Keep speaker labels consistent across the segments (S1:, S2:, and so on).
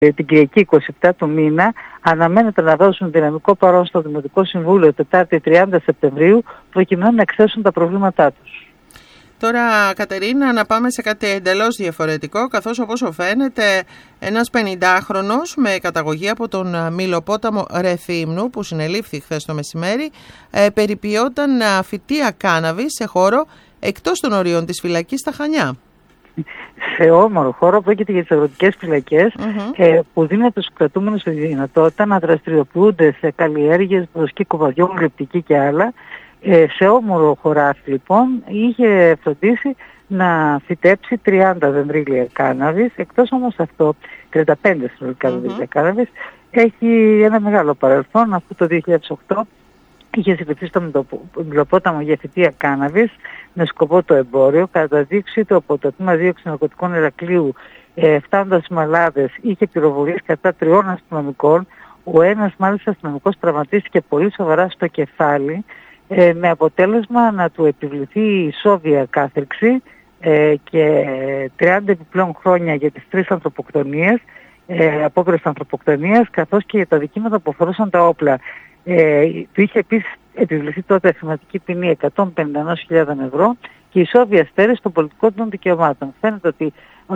S1: την Κυριακή 27 του μήνα αναμένεται να δώσουν δυναμικό παρόν στο Δημοτικό Συμβούλιο Τετάρτη 30 Σεπτεμβρίου προκειμένου να εκθέσουν τα προβλήματά τους.
S2: Τώρα, Κατερίνα, να πάμε σε κάτι εντελώς διαφορετικό, καθώς όπως φαίνεται ένας 50χρονος με καταγωγή από τον Μυλοπόταμο Ρεθύμνου, που συνελήφθη χθες το μεσημέρι, περιποιόταν φυτεία κάναβη σε χώρο εκτός των ορίων της φυλακής στα Χανιά.
S1: Σε όμορο χώρο, πρόκειται για τις αγροτικές φυλακές, που δίνουν στους κρατούμενους τη δυνατότητα να δραστηριοποιούνται σε καλλιέργειες, βοσκή κοβαδιών, γλυπτική και άλλα. Σε όμορο χωράφι λοιπόν είχε φροντίσει να φυτέψει 30 δεντρίλια κάναβης, εκτός όμως αυτό, 35 συνολικά δεντρίλια κάναβης. Έχει ένα μεγάλο παρελθόν, αφού το 2008 είχε συλληφθεί στο Μυλοπόταμο για φυτεία κάναβης με σκοπό το εμπόριο. Κατά δείξη του από το τμήμα δίωξη ναρκωτικών Ηρακλείου, φτάνοντας στις Μαλάδες, είχε πυροβολήσει κατά 3 αστυνομικών. Ο ένας μάλιστα αστυνομικός τραυματίστηκε πολύ σοβαρά στο κεφάλι, με αποτέλεσμα να του επιβληθεί ισόβια κάθριξη και 30 επιπλέον χρόνια για τις 3 ανθρωποκτονίες, απόπειρες ανθρωποκτονίας, καθώς και για τα δικήματα που αφορούσαν τα όπλα. Του είχε επίσης επιβληθεί τότε χρηματική ποινή 151.000 ευρώ και ισόβια στέρηση των πολιτικών των δικαιωμάτων. Φαίνεται ότι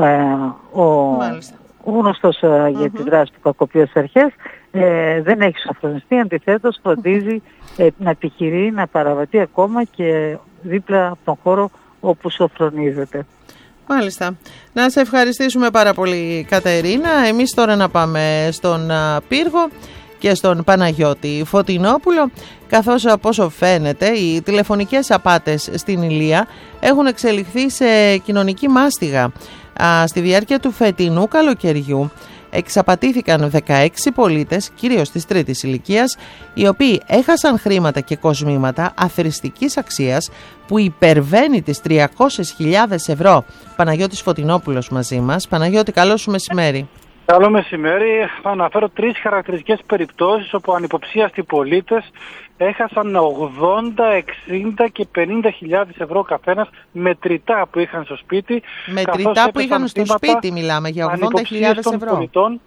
S1: ο γνωστός για τη δράση του κακοποιός αρχές δεν έχει σοφρονιστεί, αντιθέτως φροντίζει να επιχειρεί να παραβατεί ακόμα και δίπλα από τον χώρο όπου σοφρονίζεται.
S2: Μάλιστα. Να σε ευχαριστήσουμε πάρα πολύ, Κατερίνα. Εμείς τώρα να πάμε στον Πύργο και στον Παναγιώτη Φωτεινόπουλο, καθώς από όσο φαίνεται οι τηλεφωνικές απάτες στην Ηλία έχουν εξελιχθεί σε κοινωνική μάστιγα. Στη διάρκεια του φετινού καλοκαιριού εξαπατήθηκαν 16 πολίτες, κυρίως της τρίτης ηλικίας, οι οποίοι έχασαν χρήματα και κοσμήματα αθρηστικής αξίας που υπερβαίνει τις 300.000 ευρώ. Παναγιώτης Φωτεινόπουλος μαζί μας. Παναγιώτη, καλό σου μεσημέρι.
S3: Καλό μεσημέρι. Θα αναφέρω 3 χαρακτηριστικές περιπτώσεις όπου ανυποψίαστοι πολίτες έχασαν 80, 60 και 50.000 ευρώ καθένας μετρητά που είχαν στο σπίτι.
S2: Μετρητά που είχαν στο σπίτι μιλάμε για 80.000 ευρώ. Πολιτών.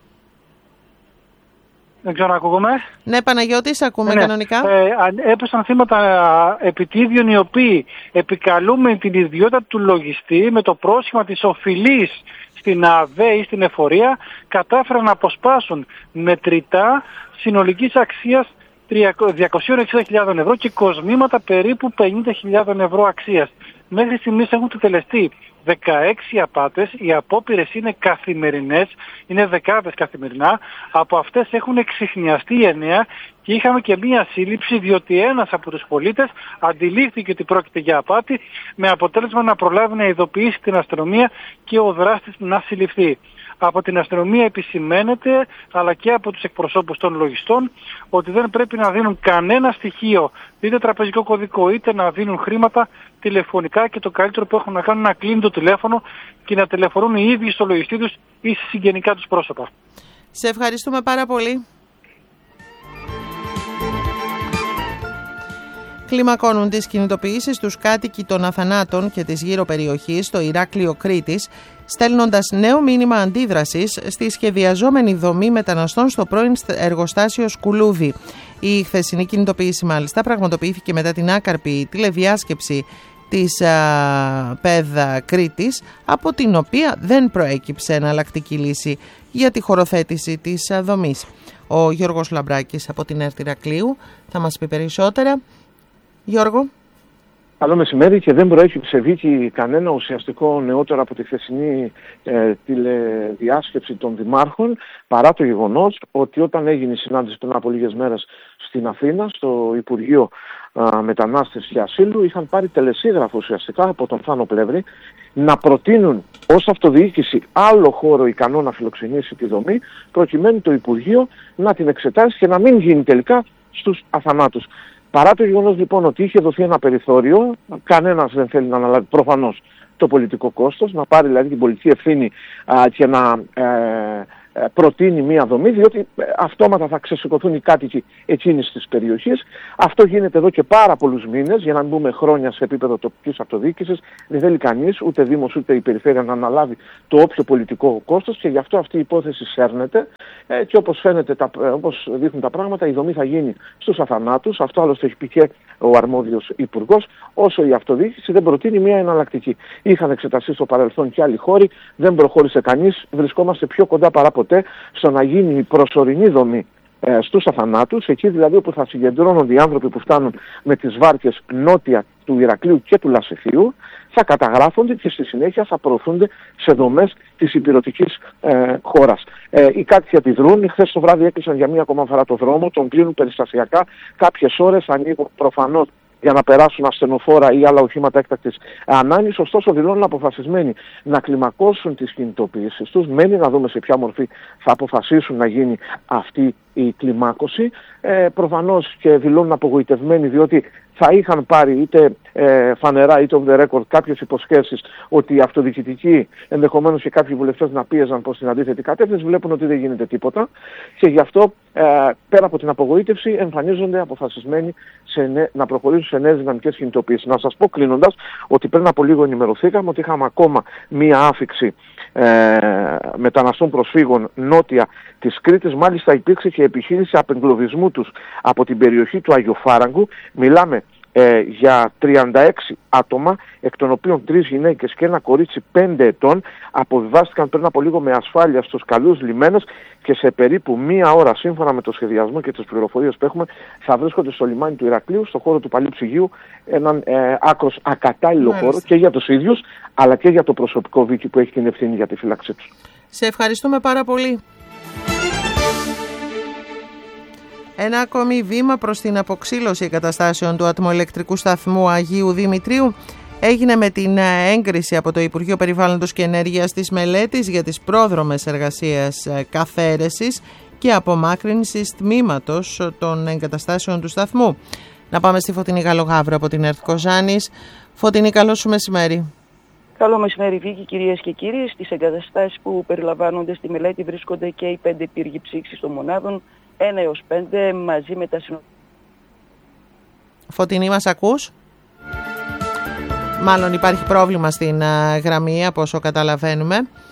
S3: Δεν ξέρω να ακούγομαι.
S2: Ναι, Παναγιώτη, σε ακούμε κανονικά.
S3: Έπεσαν θύματα επιτίδιων οι οποίοι, επικαλούμενοι την ιδιότητα του λογιστή με το πρόσχημα της οφειλής στην ΑΔΕ ή στην εφορία, κατάφεραν να αποσπάσουν μετρητά συνολικής αξίας 260.000 ευρώ και κοσμήματα περίπου 50.000 ευρώ αξίας. Μέχρι στιγμής έχουν τελεστεί 16 απάτες, οι απόπειρες είναι καθημερινές, είναι δεκάδες καθημερινά, από αυτές έχουν εξιχνιαστεί 9 και είχαμε και μία σύλληψη διότι ένας από τους πολίτες αντιλήφθηκε ότι πρόκειται για απάτη, με αποτέλεσμα να προλάβει να ειδοποιήσει την αστυνομία και ο δράστης να συλληφθεί. Από την αστυνομία επισημαίνεται, αλλά και από τους εκπροσώπους των λογιστών, ότι δεν πρέπει να δίνουν κανένα στοιχείο, είτε τραπεζικό κωδικό, είτε να δίνουν χρήματα τηλεφωνικά, και το καλύτερο που έχουν να κάνουν να κλείνουν το τηλέφωνο και να τηλεφωνούν οι ίδιοι στο λογιστή τους ή σε συγγενικά τους πρόσωπα.
S2: Σε ευχαριστούμε πάρα πολύ. Κλιμακώνουν τις κινητοποιήσεις τους κάτοικοι των Αθανάτων και της γύρω περιοχής στο Ηράκλειο Κρήτης, στέλνοντας νέο μήνυμα αντίδρασης στη σχεδιαζόμενη δομή μεταναστών στο πρώην εργοστάσιο Σκουλούδι. Η χθεσινή κινητοποίηση μάλιστα πραγματοποιήθηκε μετά την άκαρπη τηλεδιάσκεψη της ΠΕΔ Κρήτης, από την οποία δεν προέκυψε εναλλακτική λύση για τη χωροθέτηση της δομής. Ο Γιώργος Λαμπράκης από την ΕΡΤ Ηρακλείου θα μας πει περισσότερα. Γιώργο.
S4: Καλό μεσημέρι, και δεν προέκυψε βγήκε κανένα ουσιαστικό νεότερο από τη χθεσινή τηλεδιάσκεψη των δημάρχων, παρά το γεγονός ότι όταν έγινε η συνάντηση πριν από λίγες μέρες στην Αθήνα, στο Υπουργείο Μετανάστευσης και Ασύλου, είχαν πάρει τελεσίγραφο ουσιαστικά από τον Θάνο Πλεύρη να προτείνουν ως αυτοδιοίκηση άλλο χώρο ικανό να φιλοξενήσει τη δομή, προκειμένου το Υπουργείο να την εξετάσει και να μην γίνει τελικά στους Αθανάτους. Παρά το γεγονός λοιπόν ότι είχε δοθεί ένα περιθώριο, κανένας δεν θέλει να αναλάβει προφανώς το πολιτικό κόστος, να πάρει δηλαδή την πολιτική ευθύνη και να προτείνει μία δομή, διότι αυτόματα θα ξεσηκωθούν οι κάτοικοι εκείνης της περιοχής. Αυτό γίνεται εδώ και πάρα πολλούς μήνες, για να μην πούμε χρόνια, σε επίπεδο τοπικής αυτοδιοίκησης. Δεν θέλει κανείς, ούτε Δήμος ούτε η Περιφέρεια, να αναλάβει το όποιο πολιτικό κόστος, και γι' αυτό αυτή η υπόθεση σέρνεται. Και όπως φαίνεται, όπως δείχνουν τα πράγματα, η δομή θα γίνει στους Αθανάτους. Αυτό άλλωστε έχει πει και ο αρμόδιος υπουργός, όσο η αυτοδιοίκηση δεν προτείνει μία εναλλακτική. Είχαν εξεταστεί στο παρελθόν και άλλοι χώροι, δεν προχώρησε κανείς. Βρισκόμαστε πιο κοντά παρά ποτέ στο να γίνει η προσωρινή δομή στους Αθανάτους, εκεί δηλαδή όπου θα συγκεντρώνονται οι άνθρωποι που φτάνουν με τις βάρκες νότια του Ηρακλείου και του Λασιθίου, θα καταγράφονται και στη συνέχεια θα προωθούνται σε δομές της υπηρετικής χώρας. Οι κάτοικοι αντιδρούν. Χθες το βράδυ έκλεισαν για μία ακόμα φορά το δρόμο, τον κλείνουν περιστασιακά. Κάποιες ώρες ανοίγουν προφανώς για να περάσουν ασθενοφόρα ή άλλα οχήματα έκτακτης ανάγκης. Ωστόσο δηλώνουν αποφασισμένοι να κλιμακώσουν τις κινητοποιήσεις τους. Μένει να δούμε σε ποια μορφή θα αποφασίσουν να γίνει αυτή η κλιμάκωση. Προφανώς και δηλώνουν απογοητευμένοι, διότι θα είχαν πάρει είτε φανερά είτε on the record κάποιες υποσχέσεις ότι οι αυτοδιοικητικοί, ενδεχομένως και κάποιοι βουλευτές, να πίεζαν προς την αντίθετη κατεύθυνση. Βλέπουν ότι δεν γίνεται τίποτα, και γι' αυτό πέρα από την απογοήτευση εμφανίζονται αποφασισμένοι να προχωρήσουν σε νέες δυναμικές κινητοποιήσεις. Να σας πω κλείνοντας ότι πριν από λίγο ενημερωθήκαμε ότι είχαμε ακόμα μία άφιξη μεταναστών προσφύγων νότια της Κρήτης. Μάλιστα υπήρξε και επιχείρηση απεγκλωβισμού τους από την περιοχή του Αγιοφάραγκου. Μιλάμε για 36 άτομα, εκ των οποίων 3 γυναίκες και ένα κορίτσι 5 ετών, αποβιβάστηκαν πριν από λίγο με ασφάλεια στους καλούς λιμένες, και σε περίπου μία ώρα, σύμφωνα με το σχεδιασμό και τις πληροφορίες που έχουμε, θα βρίσκονται στο λιμάνι του Ηρακλείου, στο χώρο του Παλιού Ψυγείου, έναν άκρος ακατάλληλο χώρο και για τους ίδιους, αλλά και για το προσωπικό Βίκη που έχει την ευθύνη για τη φύλαξή τους.
S2: Σε ευχαριστούμε πάρα πολύ. Ένα ακόμη βήμα προς την αποξήλωση εγκαταστάσεων του ατμοελεκτρικού σταθμού Αγίου Δημητρίου έγινε με την έγκριση από το Υπουργείο Περιβάλλοντος και Ενέργειας της μελέτης για τις πρόδρομες εργασίες καθαίρεσης και απομάκρυνσης τμήματος των εγκαταστάσεων του σταθμού. Να πάμε στη Φωτεινή Γαλογαύρου από την ΕΡΤ Κοζάνης. Φωτεινή, καλό σου μεσημέρι.
S5: Καλό μεσημέρι, Βίκη, κυρίες και κύριοι. Στις εγκαταστάσεις που περιλαμβάνονται στη μελέτη βρίσκονται και οι 5 πύργοι ψήξης των μονάδων, 1 έως 5, μαζί με τα
S2: Φωτεινή, μας ακούς? Μάλλον υπάρχει πρόβλημα στην γραμμή, από όσο καταλαβαίνουμε.